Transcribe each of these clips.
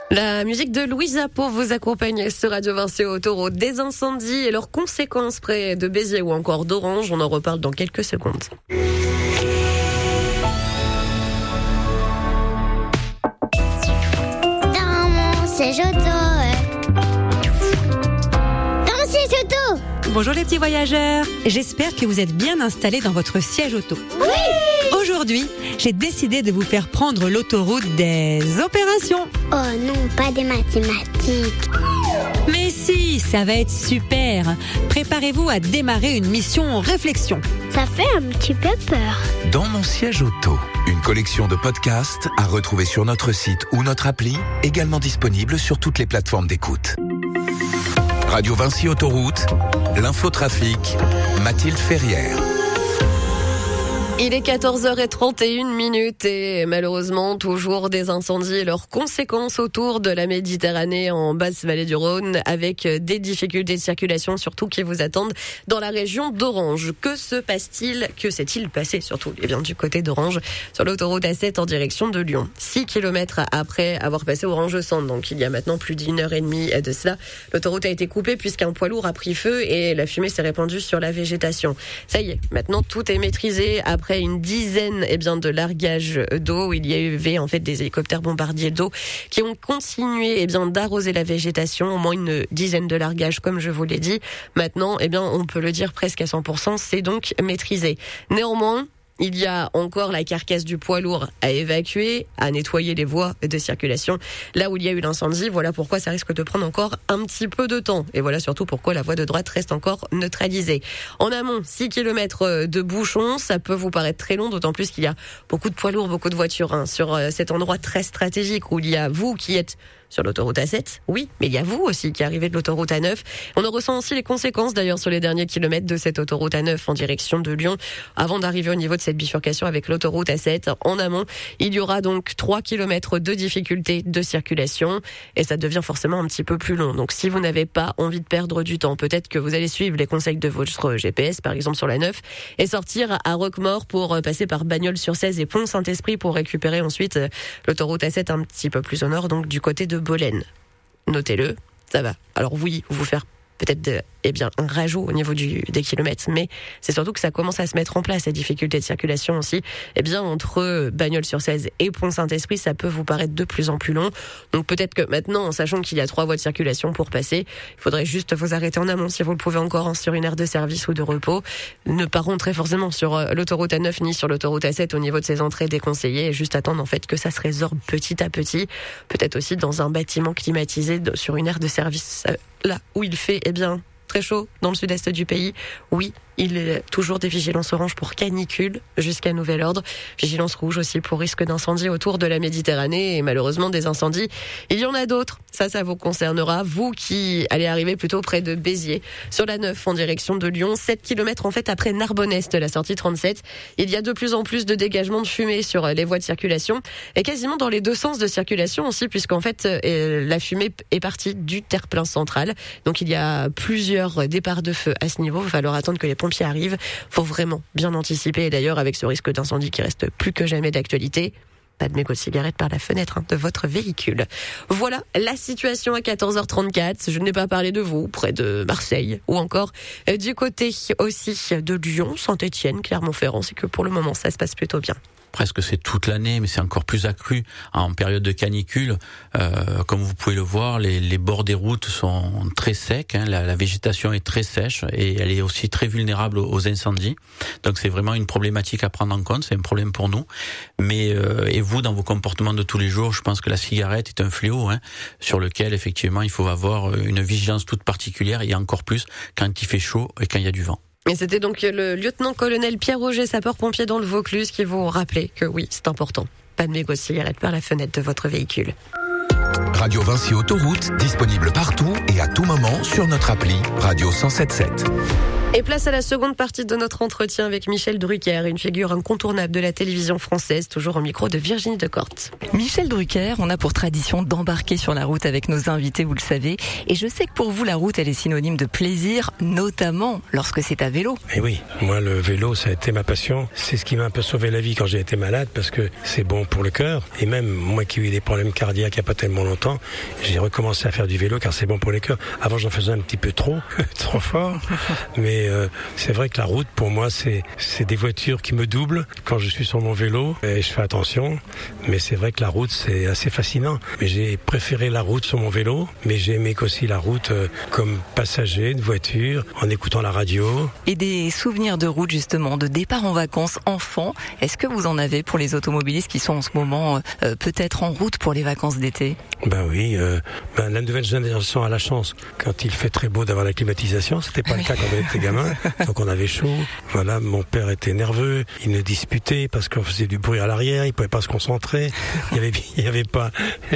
La musique de Louisa pour vous accompagner sur Radio Vinci Autoroute. Des incendies et leurs conséquences près de Béziers ou encore d'Orange. On en reparle dans quelques secondes. Dans mon siège auto. Dans mon siège auto. Bonjour les petits voyageurs. J'espère que vous êtes bien installés dans votre siège auto. Oui. Aujourd'hui, j'ai décidé de vous faire prendre l'autoroute des opérations. Oh non, pas des mathématiques. Mais si, ça va être super. Préparez-vous à démarrer une mission réflexion. Ça fait un petit peu peur. Dans mon siège auto, une collection de podcasts à retrouver sur notre site ou notre appli, également disponible sur toutes les plateformes d'écoute. Radio Vinci Autoroute, l'infotrafic, Mathilde Ferrière. Il est 14h31 et malheureusement toujours des incendies et leurs conséquences autour de la Méditerranée en Basse-Vallée du Rhône avec des difficultés de circulation surtout qui vous attendent dans la région d'Orange. Que se passe-t-il? Que s'est-il passé surtout bien du côté d'Orange sur l'autoroute A7 en direction de Lyon? 6 km après avoir passé Orange-Centre, donc il y a maintenant plus d'1 heure et demie de cela, l'autoroute a été coupée puisqu'un poids lourd a pris feu et la fumée s'est répandue sur la végétation. Ça y est, maintenant tout est maîtrisé après une dizaine de largages d'eau. Il y avait en fait des hélicoptères bombardiers d'eau qui ont continué d'arroser la végétation, au moins une dizaine de largages comme je vous l'ai dit. Maintenant, on peut le dire presque à 100%, c'est donc maîtrisé. Néanmoins, il y a encore la carcasse du poids lourd à évacuer, à nettoyer les voies de circulation. Là où il y a eu l'incendie, voilà pourquoi ça risque de prendre encore un petit peu de temps. Et voilà surtout pourquoi la voie de droite reste encore neutralisée. En amont, 6 km de bouchons, ça peut vous paraître très long, d'autant plus qu'il y a beaucoup de poids lourds, beaucoup de voitures sur cet endroit très stratégique où il y a vous qui êtes sur l'autoroute A7, oui, mais il y a vous aussi qui arrivez de l'autoroute A9. On en ressent aussi les conséquences d'ailleurs sur les derniers kilomètres de cette autoroute A9 en direction de Lyon. Avant d'arriver au niveau de cette bifurcation avec l'autoroute A7, en amont, il y aura donc 3 km de difficultés de circulation et ça devient forcément un petit peu plus long. Donc si vous n'avez pas envie de perdre du temps, peut-être que vous allez suivre les conseils de votre GPS, par exemple sur la 9, et sortir à Roquemaure pour passer par Bagnols-sur-Cèze et Pont-Saint-Esprit pour récupérer ensuite l'autoroute A7 un petit peu plus au nord, donc du côté de Bolène. Notez-le, ça va. Alors oui, vous faire peut-être un rajout au niveau des kilomètres, mais c'est surtout que ça commence à se mettre en place, les difficultés de circulation aussi. Entre Bagnols-sur-Cèze et Pont-Saint-Esprit, ça peut vous paraître de plus en plus long. Donc peut-être que maintenant, en sachant qu'il y a 3 voies de circulation pour passer, il faudrait juste vous arrêter en amont si vous le pouvez encore sur une aire de service ou de repos. Ne pas rentrer forcément sur l'autoroute A9 ni sur l'autoroute A7 au niveau de ces entrées déconseillées et juste attendre en fait que ça se résorbe petit à petit. Peut-être aussi dans un bâtiment climatisé sur une aire de service là où il fait très chaud dans le sud-est du pays. Oui, il y a toujours des vigilances orange pour canicule jusqu'à nouvel ordre. Vigilance rouge aussi pour risque d'incendie autour de la Méditerranée et malheureusement des incendies. Il y en a d'autres. Ça vous concernera. Vous qui allez arriver plutôt près de Béziers sur la 9 en direction de Lyon. 7 km en fait après Narbonnest, la sortie 37. Il y a de plus en plus de dégagement de fumée sur les voies de circulation et quasiment dans les deux sens de circulation aussi puisqu'en fait la fumée est partie du terre-plein central. Donc il y a plusieurs départs de feu à ce niveau. Il va falloir attendre que les pompiers arrivent. Faut vraiment bien anticiper. Et d'ailleurs, avec ce risque d'incendie qui reste plus que jamais d'actualité, pas de mégots de cigarette par la fenêtre de votre véhicule. Voilà la situation à 14h34. Je n'ai pas parlé de vous, près de Marseille, ou encore du côté aussi de Lyon, Saint-Étienne, Clermont-Ferrand. C'est que pour le moment, ça se passe plutôt bien. Presque c'est toute l'année, mais c'est encore plus accru en période de canicule. Comme vous pouvez le voir, les bords des routes sont très secs, la végétation est très sèche et elle est aussi très vulnérable aux incendies. Donc c'est vraiment une problématique à prendre en compte, c'est un problème pour nous. Mais et vous, dans vos comportements de tous les jours, je pense que la cigarette est un fléau sur lequel effectivement il faut avoir une vigilance toute particulière et encore plus quand il fait chaud et quand il y a du vent. Et c'était donc le lieutenant-colonel Pierre-Roger, sapeur-pompier dans le Vaucluse, qui vous rappelait que oui, c'est important. Pas de mégots de cigarette par la fenêtre de votre véhicule. Radio Vinci Autoroute, disponible partout et et à tout moment sur notre appli Radio 107.7. Et place à la seconde partie de notre entretien avec Michel Drucker, une figure incontournable de la télévision française, toujours au micro de Virginie Decorte. Michel Drucker, on a pour tradition d'embarquer sur la route avec nos invités, vous le savez. Et je sais que pour vous, la route, elle est synonyme de plaisir, notamment lorsque c'est à vélo. Et oui, moi le vélo, ça a été ma passion. C'est ce qui m'a un peu sauvé la vie quand j'ai été malade, parce que c'est bon pour le cœur. Et même moi qui ai eu des problèmes cardiaques il n'y a pas tellement longtemps, j'ai recommencé à faire du vélo car c'est bon pour les cœurs. Avant, j'en faisais un petit peu trop fort. Mais c'est vrai que la route, pour moi, c'est des voitures qui me doublent quand je suis sur mon vélo. Et je fais attention. Mais c'est vrai que la route, c'est assez fascinant. Mais j'ai préféré la route sur mon vélo. Mais j'ai aimé aussi la route comme passager de voiture, en écoutant la radio. Et des souvenirs de route, justement, de départ en vacances enfant. Est-ce que vous en avez pour les automobilistes qui sont en ce moment peut-être en route pour les vacances d'été? Ben oui, la nouvelle génération a la chance, quand il fait très beau, d'avoir la climatisation. C'était pas le cas quand on était gamin. Donc on avait chaud. Voilà, mon père était nerveux. Il nous disputait parce qu'on faisait du bruit à l'arrière. Il pouvait pas se concentrer. Il y avait pas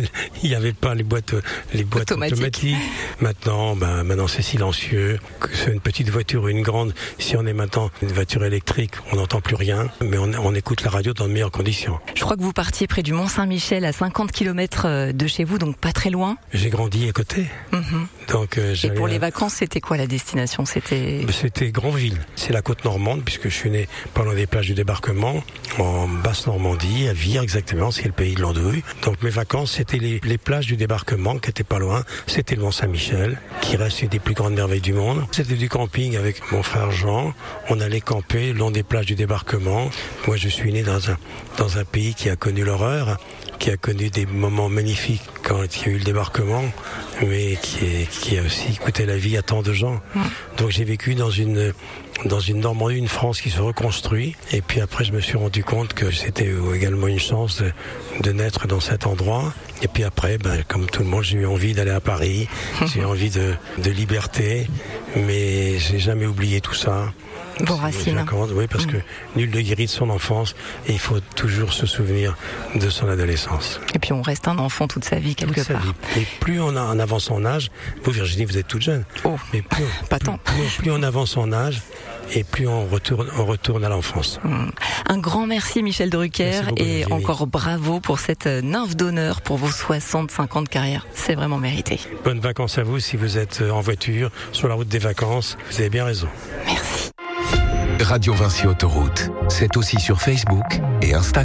les boîtes automatiques. Maintenant c'est silencieux. Que c'est une petite voiture ou une grande. Si on est maintenant une voiture électrique, on n'entend plus rien. Mais on écoute la radio dans de meilleures conditions. Je crois que vous partiez près du Mont-Saint-Michel, à 50 km de chez vous, donc pas très loin. J'ai grandi à côté. Donc, et pour les vacances, c'était quoi la destination? C'était Granville. C'est la côte normande, puisque je suis né pas loin des plages du débarquement, en Basse-Normandie, à Vire exactement, c'est le pays de l'andouille. Donc mes vacances, c'était les plages du débarquement, qui étaient pas loin. C'était le Mont-Saint-Michel, qui reste une des plus grandes merveilles du monde. C'était du camping avec mon frère Jean. On allait camper le long des plages du débarquement. Moi, je suis né dans un pays qui a connu l'horreur, qui a connu des moments magnifiques quand il y a eu le débarquement, mais qui a aussi coûté la vie à tant de gens. Donc j'ai vécu dans une Normandie, une France qui se reconstruit. Et puis après, je me suis rendu compte que c'était également une chance de naître dans cet endroit. Et puis après, comme tout le monde, j'ai eu envie d'aller à Paris. J'ai envie de liberté, mais j'ai jamais oublié tout ça. Vos racines. Oui, parce que nul ne guérit de son enfance et il faut toujours se souvenir de son adolescence. Et puis on reste un enfant toute sa vie quelque part. Et plus on avance en âge, vous Virginie, vous êtes toute jeune. Mais plus on avance en âge et plus on retourne à l'enfance. Un grand merci Michel Drucker beaucoup, et Virginie. encore bravo pour cette nymphe d'honneur pour vos 65 ans de carrière. C'est vraiment mérité. Bonnes vacances à vous si vous êtes en voiture, sur la route des vacances. Vous avez bien raison. Merci. Radio Vinci Autoroute, c'est aussi sur Facebook et Instagram.